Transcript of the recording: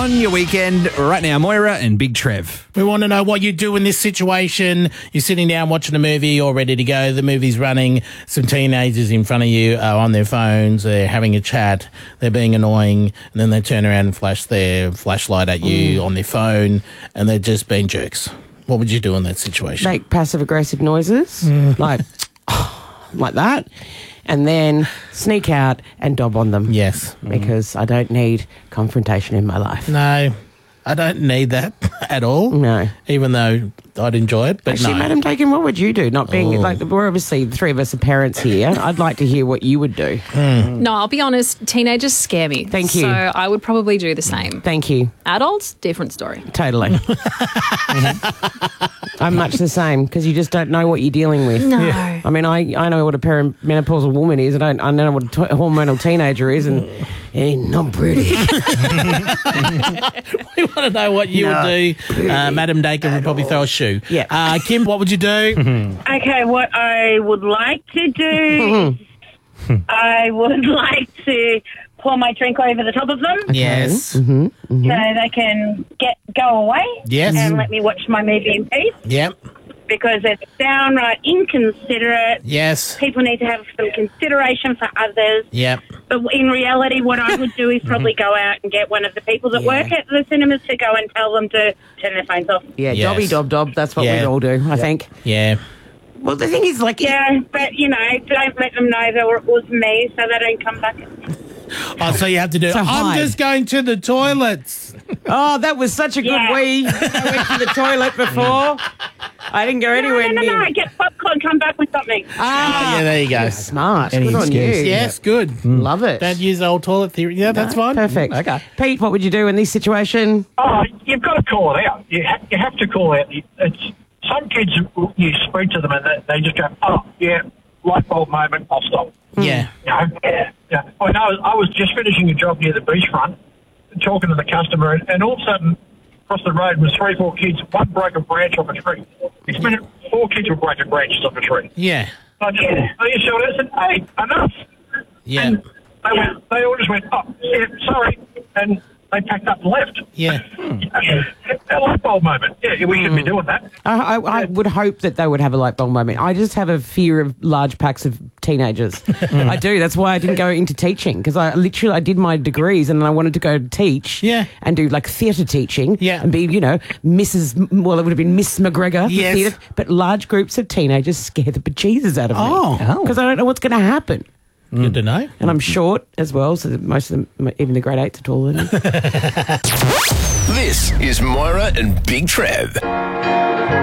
on your weekend right now. Moira and Big Trev. We want to know what you do in this situation. You're sitting down watching a movie, all ready to go. The movie's running. Some teenagers in front of you are on their phones. They're having a chat. They're being annoying. And then they turn around and flash their flashlight at you on their phone. And they're just being jerks. What would you do in that situation? Make passive-aggressive noises, like that, and then sneak out and dob on them. Yes. Because I don't need confrontation in my life. No, I don't need that at all. No. Even though I'd enjoy it, but Actually, no. Madam Dakin, what would you do? Not being, like, we're obviously the three of us are parents here. I'd like to hear what you would do. No, I'll be honest, teenagers scare me. Thank you. So I would probably do the same. Thank you. Adults, different story. Totally. I'm much the same, because you just don't know what you're dealing with. No. I mean, I know what a perimenopausal woman is. I know what a hormonal teenager is, and ain't not pretty. We want to know what you would do. Madam Dakin would probably throw a shoe. Yeah. Kim, what would you do? Okay, what I would like to do, I would like to pour my drink over the top of them Yes. so they can go away Yes. and let me watch my movie in peace, Yep. because it's downright inconsiderate. Yes. People need to have some consideration for others. Yep. But in reality, what I would do is probably go out and get one of the people that work at the cinemas to go and tell them to turn their phones off. Yeah, Yes. dobby dob dob. That's what Yeah. we'd all do, I think. Yeah. Well, the thing is, like... Yeah, but, don't let them know that it was me so they don't come back. Oh, so you have to do So I'm hide. just going to the toilets. Oh, that was such a good Yeah. wee. I went to the toilet before. I didn't go anywhere No, near. get popcorn, come back with something. Yeah, there you go. Smart. Any Good on you. excuse. Yes, good. Love it. Don't use old toilet theory. Yeah, that's fine. Perfect. Okay. Pete, what would you do in this situation? Oh, you've got to call it out. You have to call out. Some kids, you speak to them and they just go, oh, yeah, light bulb moment, I'll stop. Yeah. Yeah. I know. I was just finishing a job near the beachfront, talking to the customer, and all of a sudden, across the road was 3-4 kids. One broke a branch off a tree. Next minute, 4 kids were breaking branches off a tree. Yeah. I just shouted, I said, hey, enough. Yeah. And they all just went, oh, yeah, sorry, and they packed up and left. Yeah. A light bulb moment. Yeah, we should be doing that. I would hope that they would have a light bulb moment. I just have a fear of large packs of teenagers. I do. That's why I didn't go into teaching, because I did my degrees and I wanted to go teach and do like theatre teaching and be, Mrs. Well, it would have been Miss McGregor. Yes. For theatre. But large groups of teenagers scare the bejesus out of me. Because I don't know what's going to happen. Good to know. And I'm short as well, so that most of them, even the grade 8s, are taller than me. This is Moira and Big Trev.